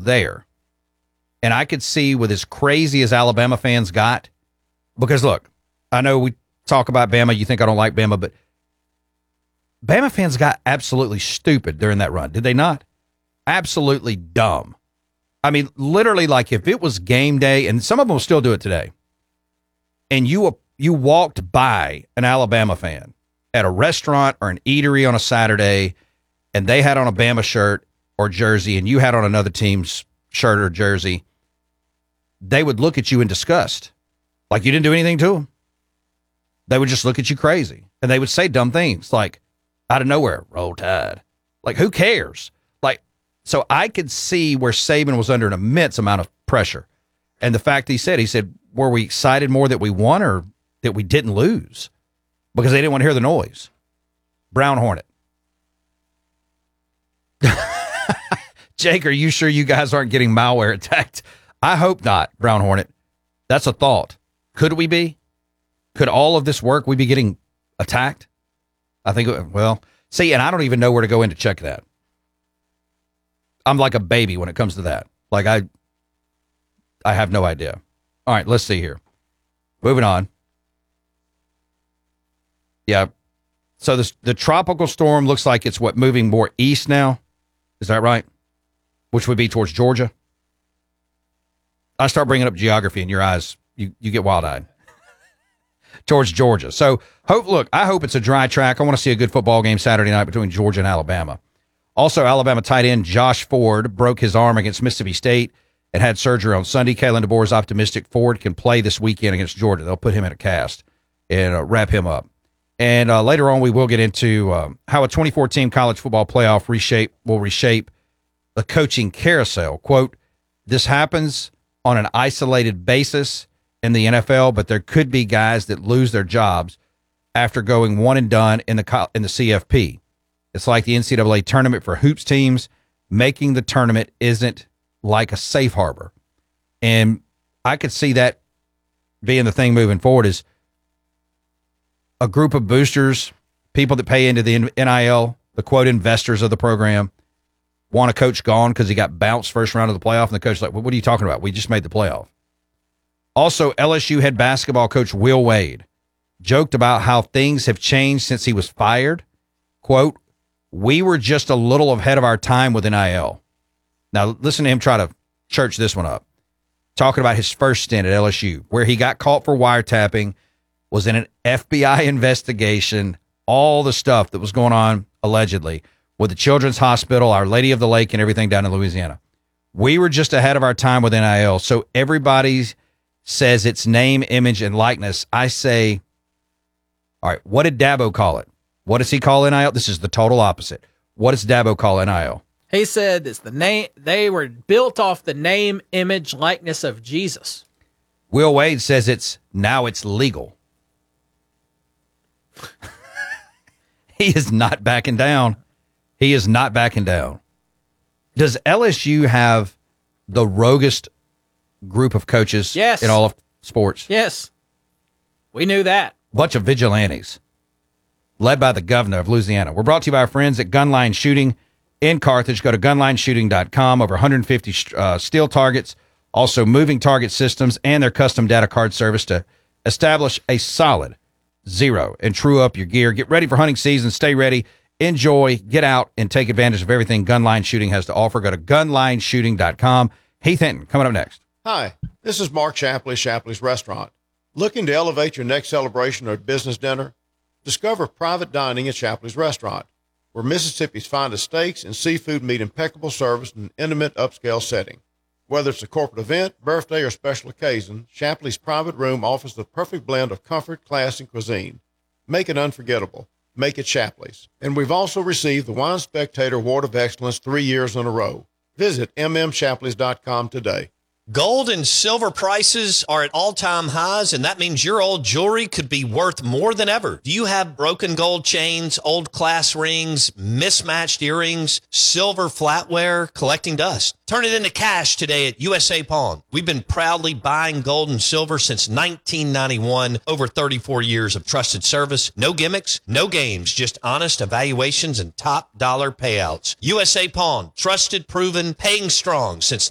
there. And I could see with as crazy as Alabama fans got, because look, I know we talk about Bama. You think I don't like Bama, but Bama fans got absolutely stupid during that run. Did they not? Absolutely dumb. I mean, literally, like if it was game day, and some of them will still do it today, and you walked by an Alabama fan at a restaurant or an eatery on a Saturday, and they had on a Bama shirt or jersey, and you had on another team's shirt or jersey, they would look at you in disgust, like you didn't do anything to them. They would just look at you crazy, and they would say dumb things like, out of nowhere, roll tide. Like, who cares? Like, so I could see where Saban was under an immense amount of pressure. And the fact he said, were we excited more that we won or that we didn't lose? Because they didn't want to hear the noise. Brown Hornet. Jake, are you sure you guys aren't getting malware attacked? I hope not, Brown Hornet. That's a thought. Could we be? Could all of this work we be getting attacked? I think, well, see, and I don't even know where to go in to check that. I'm like a baby when it comes to that. Like, I have no idea. All right, let's see here. Moving on. Yeah. So the tropical storm looks like it's moving more east now. Is that right? Which would be towards Georgia. I start bringing up geography and your eyes, you get wild-eyed. Towards Georgia. So, I hope it's a dry track. I want to see a good football game Saturday night between Georgia and Alabama. Also, Alabama tight end Josh Ford broke his arm against Mississippi State and had surgery on Sunday. Kalen DeBoer is optimistic Ford can play this weekend against Georgia. They'll put him in a cast and wrap him up. And later on, we will get into how a 2014 college football playoff will reshape the coaching carousel. Quote, this happens on an isolated basis in the NFL, but there could be guys that lose their jobs after going one and done in the CFP. It's like the NCAA tournament for hoops teams. Making the tournament isn't like a safe harbor. And I could see that being the thing moving forward is a group of boosters, people that pay into the NIL, the quote investors of the program, want a coach gone because he got bounced first round of the playoff. And the coach's like, well, what are you talking about? We just made the playoff. Also, LSU head basketball coach Will Wade joked about how things have changed since he was fired. Quote, we were just a little ahead of our time with NIL. Now, listen to him try to church this one up. Talking about his first stint at LSU, where he got caught for wiretapping, was in an FBI investigation, all the stuff that was going on, allegedly, with the Children's Hospital, Our Lady of the Lake, and everything down in Louisiana. We were just ahead of our time with NIL, so everybody says it's name, image, and likeness. I say, all right, what did Dabo call it? What does he call NIL? This is the total opposite. What does Dabo call NIL? He said it's the name. They were built off the name, image, likeness of Jesus. Will Wade says it's legal. He is not backing down. He is not backing down. Does LSU have the roguest group of coaches in all of sports? Yes. We knew that. Bunch of vigilantes led by the governor of Louisiana. We're brought to you by our friends at Gunline Shooting in Carthage. Go to gunlineshooting.com. Over 150 steel targets, also moving target systems, and their custom data card service to establish a solid zero and true up your gear. Get ready for hunting season. Stay ready. Enjoy. Get out and take advantage of everything Gunline Shooting has to offer. Go to gunlineshooting.com. Heath Hinton coming up next. Hi, this is Mark Shapley, Shapley's Restaurant. Looking to elevate your next celebration or business dinner? Discover private dining at Shapley's Restaurant, where Mississippi's finest steaks and seafood meet impeccable service in an intimate upscale setting. Whether it's a corporate event, birthday, or special occasion, Shapley's private room offers the perfect blend of comfort, class, and cuisine. Make it unforgettable. Make it Shapley's. And we've also received the Wine Spectator Award of Excellence 3 years in a row. Visit mmshapleys.com today. Gold and silver prices are at all-time highs, and that means your old jewelry could be worth more than ever. Do you have broken gold chains, old class rings, mismatched earrings, silver flatware, collecting dust? Turn it into cash today at USA Pawn. We've been proudly buying gold and silver since 1991, over 34 years of trusted service. No gimmicks, no games, just honest evaluations and top dollar payouts. USA Pawn, trusted, proven, paying strong since